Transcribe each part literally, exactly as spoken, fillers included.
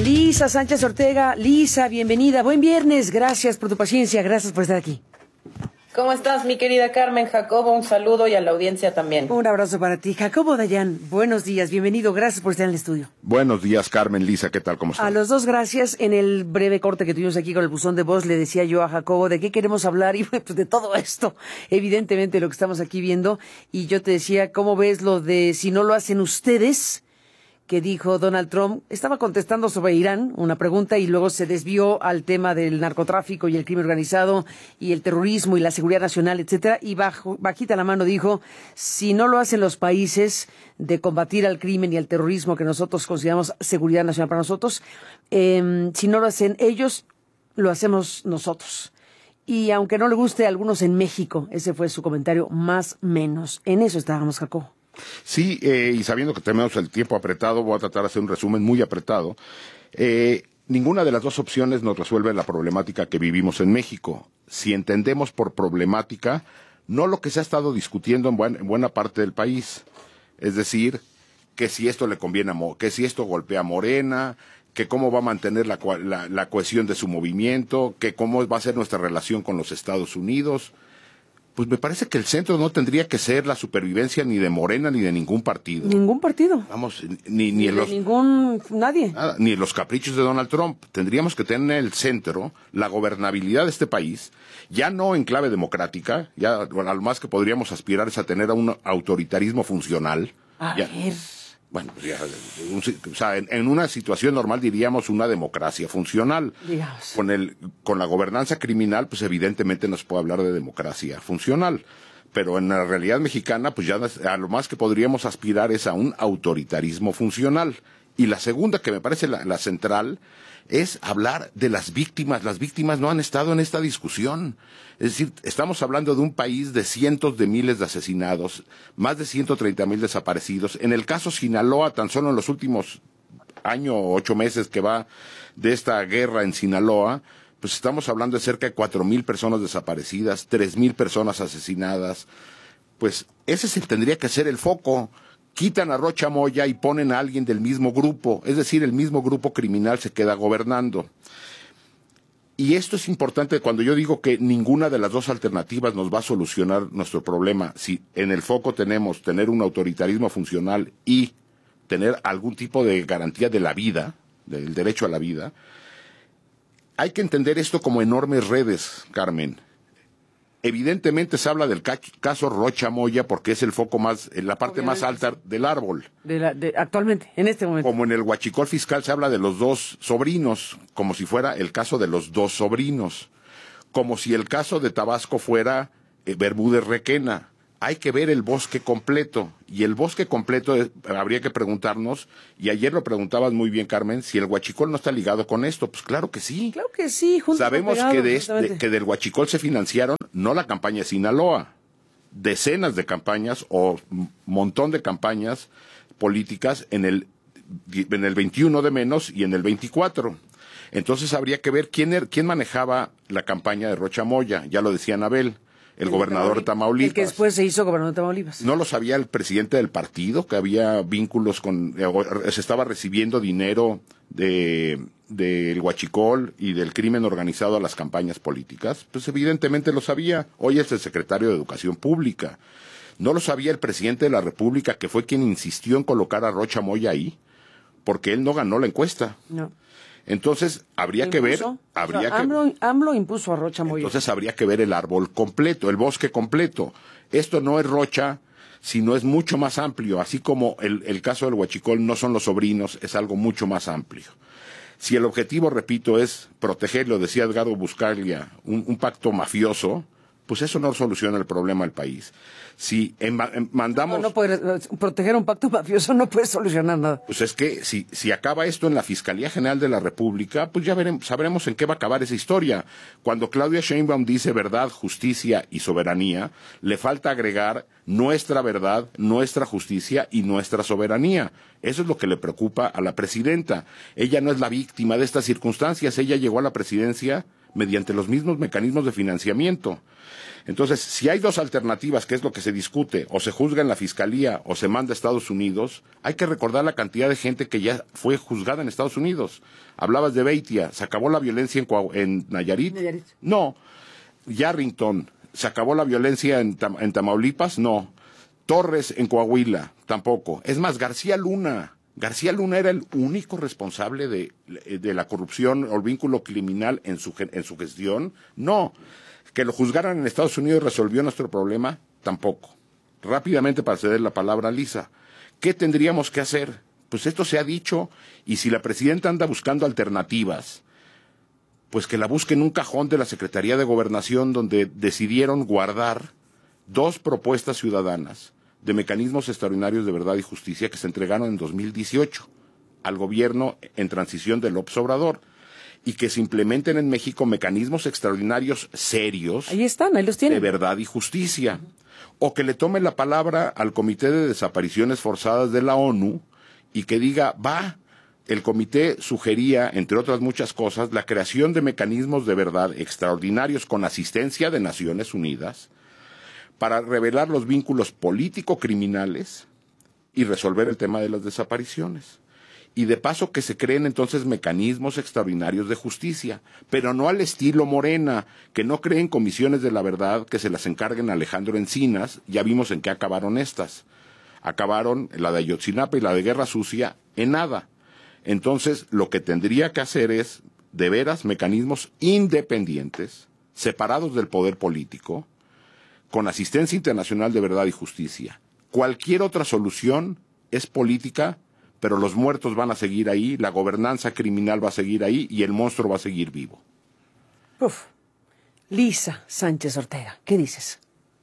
Lisa Sánchez Ortega. Lisa, bienvenida. Buen viernes. Gracias por tu paciencia. Gracias por estar aquí. ¿Cómo estás, mi querida Carmen? Jacobo, un saludo y a la audiencia también. Un abrazo para ti. Jacobo Dayan, buenos días. Bienvenido. Gracias por estar en el estudio. Buenos días, Carmen, Lisa. ¿Qué tal? ¿Cómo estás? A los dos, gracias. En el breve corte que tuvimos aquí con el buzón de voz, le decía yo a Jacobo de qué queremos hablar y pues de todo esto. Evidentemente lo que estamos aquí viendo. Y yo te decía, ¿cómo ves lo de si no lo hacen ustedes? Que dijo Donald Trump, estaba contestando sobre Irán, una pregunta, y luego se desvió al tema del narcotráfico y el crimen organizado y el terrorismo y la seguridad nacional, etcétera, y bajo, bajita la mano dijo, si no lo hacen los países de combatir al crimen y al terrorismo que nosotros consideramos seguridad nacional para nosotros, eh, si no lo hacen ellos, lo hacemos nosotros. Y aunque no le guste a algunos en México, ese fue su comentario más menos. En eso estábamos, Jacobo. Sí, eh, y sabiendo que tenemos el tiempo apretado, voy a tratar de hacer un resumen muy apretado. Eh, ninguna de las dos opciones nos resuelve la problemática que vivimos en México. Si entendemos por problemática, no lo que se ha estado discutiendo en, buen, en buena parte del país, es decir, que si esto le conviene a Mo, que si esto golpea a Morena, que cómo va a mantener la, la, la cohesión de su movimiento, que cómo va a ser nuestra relación con los Estados Unidos. Pues me parece que el centro no tendría que ser la supervivencia ni de Morena ni de ningún partido. Ningún partido. Vamos, ni, ni, ni en de los... ningún... nadie. Nada, ni en los caprichos de Donald Trump. Tendríamos que tener en el centro la gobernabilidad de este país, ya no en clave democrática, ya bueno, a lo más que podríamos aspirar es a tener a un autoritarismo funcional. A ya, ver... Bueno, pues ya, un, o sea, en, en una situación normal diríamos una democracia funcional. Digamos. Con el, con la gobernanza criminal, pues evidentemente no se puede hablar de democracia funcional. Pero en la realidad mexicana, pues ya a lo más que podríamos aspirar es a un autoritarismo funcional. Y la segunda, que me parece la, la central, es hablar de las víctimas. Las víctimas no han estado en esta discusión. Es decir, estamos hablando de un país de cientos de miles de asesinados, más de ciento treinta mil desaparecidos. En el caso Sinaloa, tan solo en los últimos año o ocho meses que va de esta guerra en Sinaloa, pues estamos hablando de cerca de cuatro mil personas desaparecidas, tres mil personas asesinadas. Pues ese se tendría que ser el foco. Quitan a Rocha Moya y ponen a alguien del mismo grupo, es decir, el mismo grupo criminal se queda gobernando. Y esto es importante cuando yo digo que ninguna de las dos alternativas nos va a solucionar nuestro problema. Si en el foco tenemos tener un autoritarismo funcional y tener algún tipo de garantía de la vida, del derecho a la vida, hay que entender esto como enormes redes, Carmen. Evidentemente se habla del caso Rocha Moya porque es el foco más, la parte Obviamente. más alta del árbol. De la, de, actualmente, en este momento. Como en el huachicol fiscal se habla de los dos sobrinos, como si fuera el caso de los dos sobrinos. Como si el caso de Tabasco fuera eh, Bermúdez Requena. Hay que ver el bosque completo. Y el bosque completo es, habría que preguntarnos, y ayer lo preguntabas muy bien, Carmen, si el huachicol no está ligado con esto. Pues claro que sí. Claro que sí. Juntos Sabemos pegado, que, de este, que del huachicol se financiaron no la campaña de Sinaloa, decenas de campañas o montón de campañas políticas en el, en el veintiuno de menos y en el veinticuatro. Entonces habría que ver quién, er, quién manejaba la campaña de Rocha Moya, ya lo decía Anabel. El, el gobernador de Tamaulipas. El que después se hizo gobernador de Tamaulipas. ¿No lo sabía el presidente del partido, que había vínculos con... Eh, se estaba recibiendo dinero de del huachicol y del crimen organizado a las campañas políticas? Pues evidentemente lo sabía. Hoy es el secretario de Educación Pública. ¿No lo sabía el presidente de la República, que fue quien insistió en colocar a Rocha Moya ahí? Porque él no ganó la encuesta. No. Entonces, habría que ver... habría o sea, que, AMLO, AMLO impuso a Rocha Moya. Entonces, habría que ver el árbol completo, el bosque completo. Esto no es Rocha, sino es mucho más amplio. Así como el, el caso del huachicol no son los sobrinos, es algo mucho más amplio. Si el objetivo, repito, es proteger, lo decía Edgardo Buscaglia, un, un pacto mafioso, pues eso no soluciona el problema del país. Si en, en, mandamos... No, no puede, proteger un pacto mafioso no puede solucionar nada. Pues es que si, si acaba esto en la Fiscalía General de la República, pues ya veremos, sabremos en qué va a acabar esa historia. Cuando Claudia Sheinbaum dice verdad, justicia y soberanía, le falta agregar nuestra verdad, nuestra justicia y nuestra soberanía. Eso es lo que le preocupa a la presidenta. Ella no es la víctima de estas circunstancias, ella llegó a la presidencia mediante los mismos mecanismos de financiamiento. Entonces, si hay dos alternativas, que es lo que se discute, o se juzga en la Fiscalía o se manda a Estados Unidos, hay que recordar la cantidad de gente que ya fue juzgada en Estados Unidos. Hablabas de Beitia, ¿se acabó la violencia en, Coahu- en Nayarit? Nayarit. No. Yarrington, ¿se acabó la violencia en, Tam- en Tamaulipas? No. Torres en Coahuila, tampoco. Es más, García Luna. García Luna era el único responsable de, de la corrupción o el vínculo criminal en su, en su gestión. No. Que lo juzgaran en Estados Unidos resolvió nuestro problema, tampoco. Rápidamente, para ceder la palabra a Lisa, ¿qué tendríamos que hacer? Pues esto se ha dicho, y si la presidenta anda buscando alternativas, pues que la busque en un cajón de la Secretaría de Gobernación, donde decidieron guardar dos propuestas ciudadanas de mecanismos extraordinarios de verdad y justicia que se entregaron en dos mil dieciocho al gobierno en transición de López Obrador, y que se implementen en México mecanismos extraordinarios serios. Ahí están, ahí los tienen. De verdad y justicia. O que le tome la palabra al Comité de Desapariciones Forzadas de la ONU y que diga, va, el comité sugería, entre otras muchas cosas, la creación de mecanismos de verdad extraordinarios con asistencia de Naciones Unidas para revelar los vínculos político-criminales y resolver el tema de las desapariciones. Y de paso que se creen entonces mecanismos extraordinarios de justicia, pero no al estilo Morena, que no creen comisiones de la verdad que se las encarguen a Alejandro Encinas. Ya vimos en qué acabaron estas. Acabaron la de Ayotzinapa y la de Guerra Sucia en nada. Entonces, lo que tendría que hacer es, de veras, mecanismos independientes, separados del poder político, con asistencia internacional de verdad y justicia. Cualquier otra solución es política, pero los muertos van a seguir ahí, la gobernanza criminal va a seguir ahí y el monstruo va a seguir vivo. Uf. Lisa Sánchez Ortega, ¿qué dices?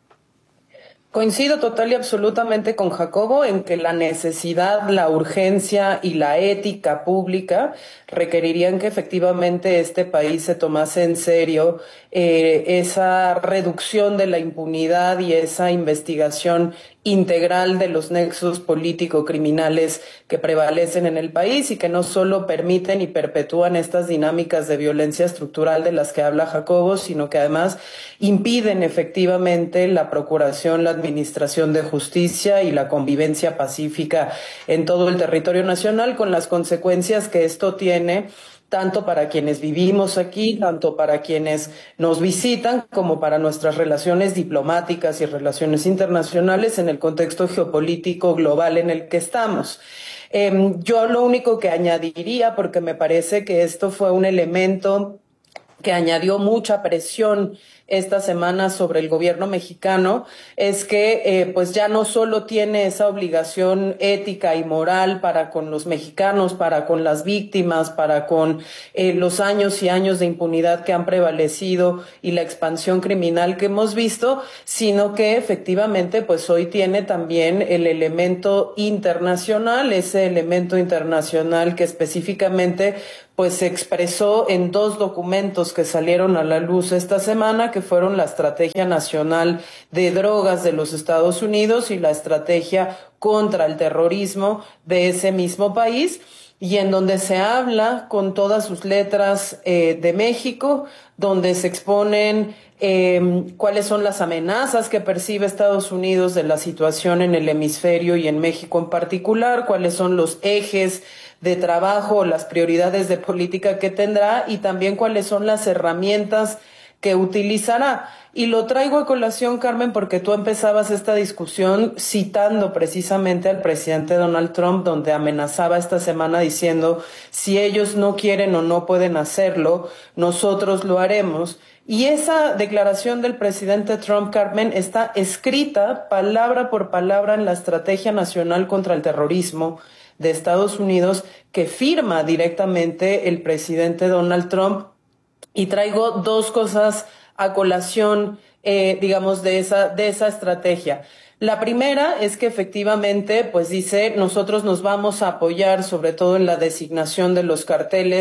Coincido total y absolutamente con Jacobo en que la necesidad, la urgencia y la ética pública requerirían que efectivamente este país se tomase en serio eh, esa reducción de la impunidad y esa investigación integral de los nexos político-criminales que prevalecen en el país y que no solo permiten y perpetúan estas dinámicas de violencia estructural de las que habla Jacobo, sino que además impiden efectivamente la procuración, la administración de justicia y la convivencia pacífica en todo el territorio nacional, con las consecuencias que esto tiene tanto para quienes vivimos aquí, tanto para quienes nos visitan, como para nuestras relaciones diplomáticas y relaciones internacionales en el contexto geopolítico global en el que estamos. Eh, yo lo único que añadiría, porque me parece que esto fue un elemento que añadió mucha presión esta semana sobre el gobierno mexicano, es que eh, pues ya no solo tiene esa obligación ética y moral para con los mexicanos, para con las víctimas, para con eh, los años y años de impunidad que han prevalecido y la expansión criminal que hemos visto, sino que efectivamente pues hoy tiene también el elemento internacional, ese elemento internacional que específicamente pues se expresó en dos documentos que salieron a la luz esta semana, que fueron la Estrategia Nacional de Drogas de los Estados Unidos y la Estrategia contra el Terrorismo de ese mismo país, y en donde se habla con todas sus letras eh, de México, donde se exponen eh, cuáles son las amenazas que percibe Estados Unidos de la situación en el hemisferio y en México en particular, cuáles son los ejes de trabajo, las prioridades de política que tendrá y también cuáles son las herramientas que utilizará. Y lo traigo a colación, Carmen, porque tú empezabas esta discusión citando precisamente al presidente Donald Trump, donde amenazaba esta semana diciendo, si ellos no quieren o no pueden hacerlo, nosotros lo haremos. Y esa declaración del presidente Trump, Carmen, está escrita palabra por palabra en la Estrategia Nacional contra el Terrorismo de Estados Unidos, que firma directamente el presidente Donald Trump. Y traigo dos cosas a colación, eh, digamos, de esa, de esa estrategia. La primera es que efectivamente, pues dice, nosotros nos vamos a apoyar sobre todo en la designación de los carteles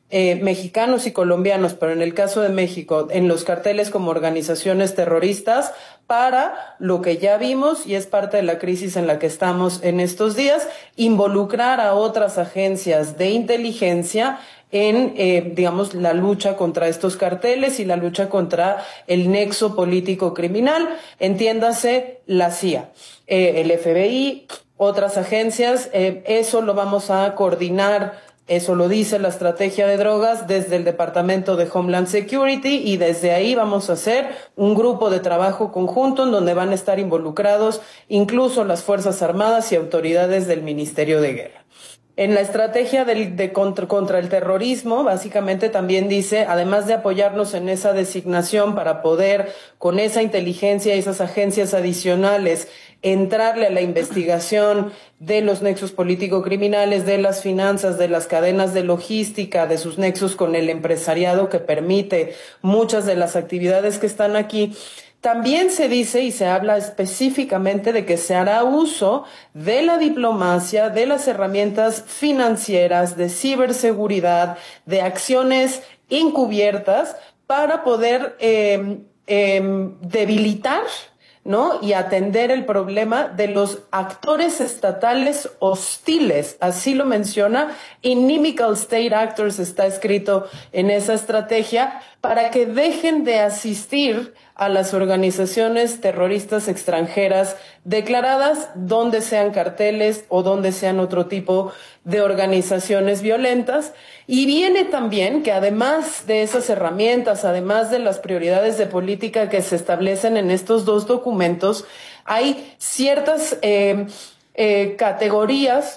eh, mexicanos y colombianos, pero en el caso de México, en los carteles como organizaciones terroristas, para lo que ya vimos, y es parte de la crisis en la que estamos en estos días, involucrar a otras agencias de inteligencia en, eh, digamos, la lucha contra estos carteles y la lucha contra el nexo político criminal, entiéndase la C I A, eh, el F B I, otras agencias, eh, eso lo vamos a coordinar. Eso lo dice la estrategia de drogas desde el Departamento de Homeland Security, y desde ahí vamos a hacer un grupo de trabajo conjunto en donde van a estar involucrados incluso las Fuerzas Armadas y autoridades del Ministerio de Guerra. En la estrategia de, de contra, contra el terrorismo, básicamente también dice, además de apoyarnos en esa designación para poder, con esa inteligencia y esas agencias adicionales, entrarle a la investigación de los nexos político-criminales, de las finanzas, de las cadenas de logística, de sus nexos con el empresariado que permite muchas de las actividades que están aquí. También se dice y se habla específicamente de que se hará uso de la diplomacia, de las herramientas financieras, de ciberseguridad, de acciones encubiertas para poder eh, eh, debilitar, ¿no? Y atender el problema de los actores estatales hostiles, así lo menciona, inimical state actors está escrito en esa estrategia, para que dejen de asistir a las organizaciones terroristas extranjeras declaradas, donde sean carteles o donde sean otro tipo de organizaciones violentas. Y viene también que además de esas herramientas, además de las prioridades de política que se establecen en estos dos documentos, hay ciertas eh, eh, categorías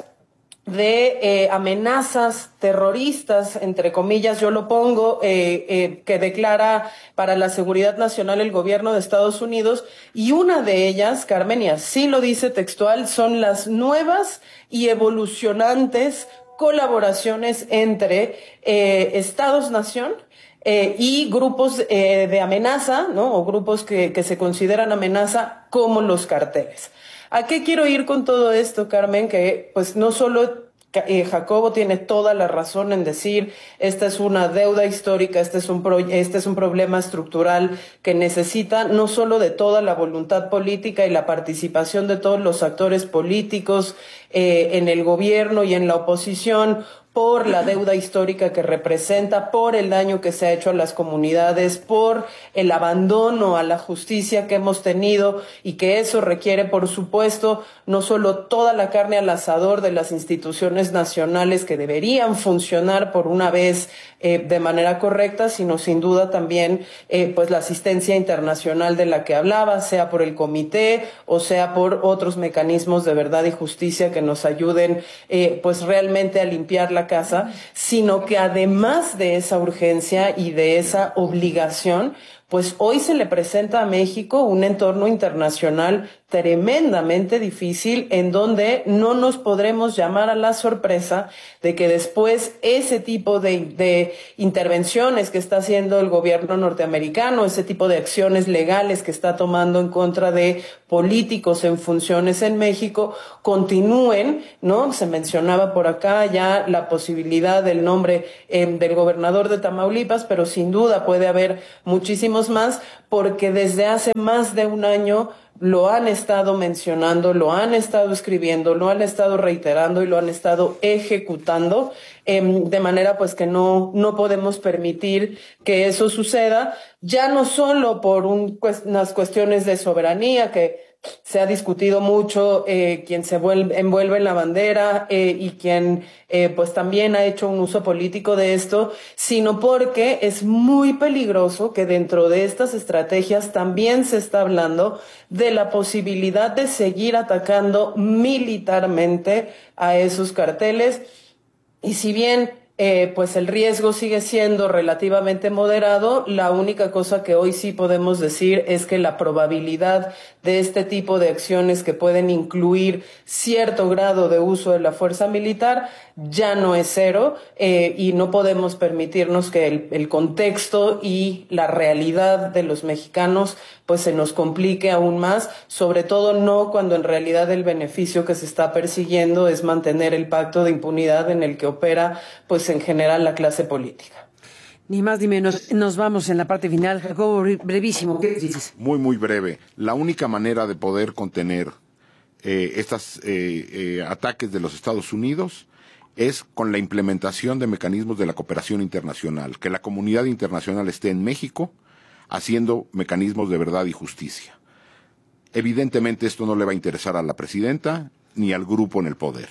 de eh, amenazas terroristas, entre comillas, yo lo pongo, eh, eh, que declara para la seguridad nacional el gobierno de Estados Unidos, y una de ellas, Carmen, y así lo dice textual, son las nuevas y evolucionantes colaboraciones entre eh, Estados-nación eh, y grupos eh, de amenaza, ¿no? O grupos que, que se consideran amenaza, como los carteles. ¿A qué quiero ir con todo esto, Carmen? Que pues no solo eh, Jacobo tiene toda la razón en decir, esta es una deuda histórica, este es un pro, este es un problema estructural que necesita no solo de toda la voluntad política y la participación de todos los actores políticos eh, en el gobierno y en la oposición, por la deuda histórica que representa, por el daño que se ha hecho a las comunidades, por el abandono a la justicia que hemos tenido, y que eso requiere, por supuesto, no solo toda la carne al asador de las instituciones nacionales que deberían funcionar por una vez eh, de manera correcta, sino sin duda también eh, pues la asistencia internacional de la que hablaba, sea por el comité o sea por otros mecanismos de verdad y justicia que nos ayuden eh, pues realmente a limpiar la casa, sino que además de esa urgencia y de esa obligación, pues hoy se le presenta a México un entorno internacional tremendamente difícil, en donde no nos podremos llamar a la sorpresa de que después ese tipo de, de intervenciones que está haciendo el gobierno norteamericano, ese tipo de acciones legales que está tomando en contra de políticos en funciones en México, continúen, ¿no? Se mencionaba por acá ya la posibilidad del nombre eh, del gobernador de Tamaulipas, pero sin duda puede haber muchísimos más, porque desde hace más de un año lo han estado mencionando, lo han estado escribiendo, lo han estado reiterando y lo han estado ejecutando, eh, de manera pues que no, no podemos permitir que eso suceda, ya no solo por un, pues, unas cuestiones de soberanía que se ha discutido mucho, eh, quien se vuelve, envuelve en la bandera eh, y quien eh, pues también ha hecho un uso político de esto, sino porque es muy peligroso que dentro de estas estrategias también se está hablando de la posibilidad de seguir atacando militarmente a esos carteles. Y si bien Eh, pues el riesgo sigue siendo relativamente moderado, la única cosa que hoy sí podemos decir es que la probabilidad de este tipo de acciones, que pueden incluir cierto grado de uso de la fuerza militar, ya no es cero, eh, y no podemos permitirnos que el, el contexto y la realidad de los mexicanos pues se nos complique aún más, sobre todo no cuando en realidad el beneficio que se está persiguiendo es mantener el pacto de impunidad en el que opera pues pues en general la clase política. Ni más ni menos. Nos vamos en la parte final. Jacobo, brevísimo. ¿Qué dices? Muy, muy breve. La única manera de poder contener eh, estos eh, eh, ataques de los Estados Unidos es con la implementación de mecanismos de la cooperación internacional. Que la comunidad internacional esté en México haciendo mecanismos de verdad y justicia. Evidentemente esto no le va a interesar a la presidenta ni al grupo en el poder.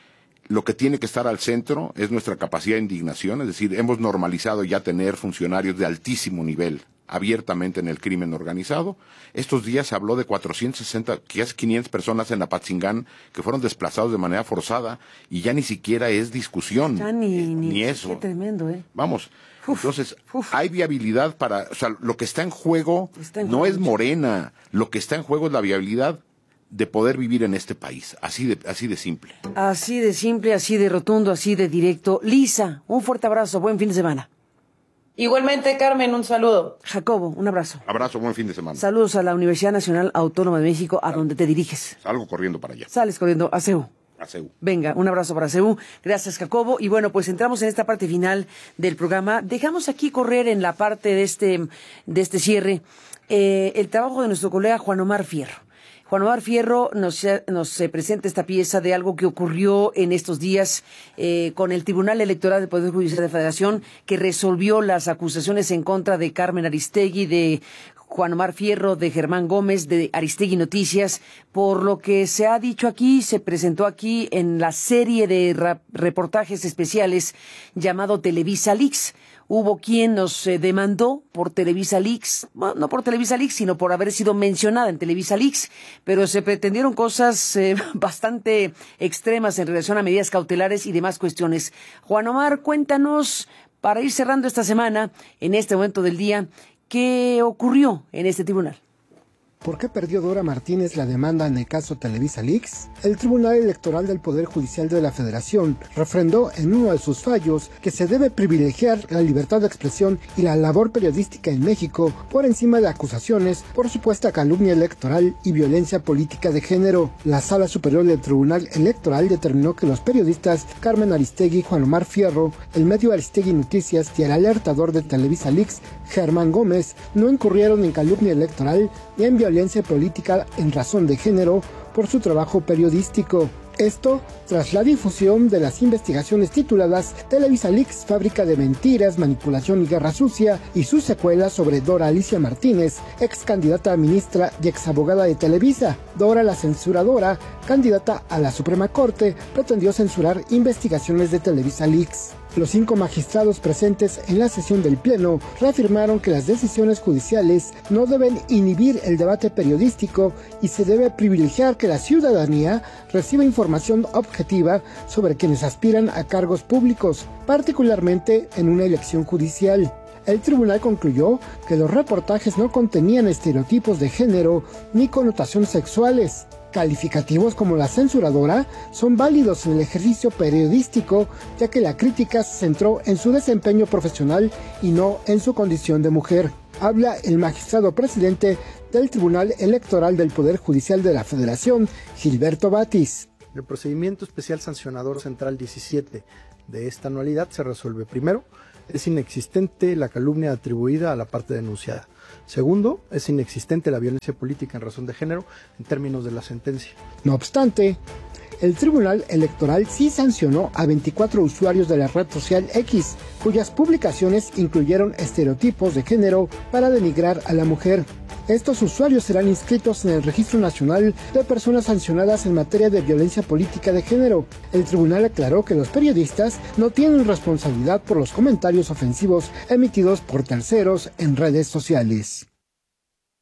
Lo que tiene que estar al centro es nuestra capacidad de indignación, es decir, hemos normalizado ya tener funcionarios de altísimo nivel abiertamente en el crimen organizado. Estos días se habló de cuatrocientas sesenta, quizás quinientas personas en Apatzingán que fueron desplazados de manera forzada y ya ni siquiera es discusión. Ya ni, eh, ni, ni eso. Qué tremendo, ¿eh? Vamos. Uf, Entonces, uf. hay viabilidad para, o sea, lo que está en juego está en no juego. es Morena, lo que está en juego es la viabilidad de poder vivir en este país, así de, así de simple. Así de simple, así de rotundo, así de directo. Lisa, un fuerte abrazo, buen fin de semana. Igualmente, Carmen, un saludo. Jacobo, un abrazo. Abrazo, buen fin de semana. Saludos a la Universidad Nacional Autónoma de México, a donde te diriges. Salgo corriendo para allá. Sales corriendo a C E U. A C E U. Venga, un abrazo para C E U. Gracias, Jacobo. Y bueno, pues entramos en esta parte final del programa. Dejamos aquí correr en la parte de este, de este cierre eh, el trabajo de nuestro colega Juan Omar Fierro. Juan Omar Fierro nos, nos eh, presenta esta pieza de algo que ocurrió en estos días eh, con el Tribunal Electoral del Poder Judicial de la Federación, que resolvió las acusaciones en contra de Carmen Aristegui, de Juan Omar Fierro, de Germán Gómez, de Aristegui Noticias. Por lo que se ha dicho aquí, se presentó aquí en la serie de ra- reportajes especiales llamado Televisa Leaks. Hubo quien nos eh, demandó por Televisa Leaks, bueno, no por Televisa Leaks, sino por haber sido mencionada en Televisa Leaks, pero se pretendieron cosas eh, bastante extremas en relación a medidas cautelares y demás cuestiones. Juan Omar, cuéntanos, para ir cerrando esta semana, en este momento del día, ¿qué ocurrió en este tribunal? ¿Por qué perdió Dora Martínez la demanda en el caso Televisa Leaks? El Tribunal Electoral del Poder Judicial de la Federación refrendó en uno de sus fallos que se debe privilegiar la libertad de expresión y la labor periodística en México por encima de acusaciones por supuesta calumnia electoral y violencia política de género. La Sala Superior del Tribunal Electoral determinó que los periodistas Carmen Aristegui y Juan Omar Fierro, el medio Aristegui Noticias y el alertador de Televisa Leaks, Germán Gómez, no incurrieron en calumnia electoral ni en violencia política en razón de género por su trabajo periodístico. Esto tras la difusión de las investigaciones tituladas Televisa Leaks, fábrica de mentiras, manipulación y guerra sucia, y su secuela sobre Dora Alicia Martínez, ex candidata a ministra y ex abogada de Televisa. Dora, la censuradora, candidata a la Suprema Corte, pretendió censurar investigaciones de Televisa Leaks. Los cinco magistrados presentes en la sesión del Pleno reafirmaron que las decisiones judiciales no deben inhibir el debate periodístico y se debe privilegiar que la ciudadanía reciba información objetiva sobre quienes aspiran a cargos públicos, particularmente en una elección judicial. El tribunal concluyó que los reportajes no contenían estereotipos de género ni connotaciones sexuales. Calificativos como la censuradora son válidos en el ejercicio periodístico, ya que la crítica se centró en su desempeño profesional y no en su condición de mujer. Habla el magistrado presidente del Tribunal Electoral del Poder Judicial de la Federación, Gilberto Batis. El procedimiento especial sancionador central diecisiete de esta anualidad se resuelve. Primero, es inexistente la calumnia atribuida a la parte denunciada. Segundo, es inexistente la violencia política en razón de género en términos de la sentencia. No obstante, el Tribunal Electoral sí sancionó a veinticuatro usuarios de la red social X, cuyas publicaciones incluyeron estereotipos de género para denigrar a la mujer. Estos usuarios serán inscritos en el Registro Nacional de Personas Sancionadas en materia de violencia política de género. El tribunal aclaró que los periodistas no tienen responsabilidad por los comentarios ofensivos emitidos por terceros en redes sociales.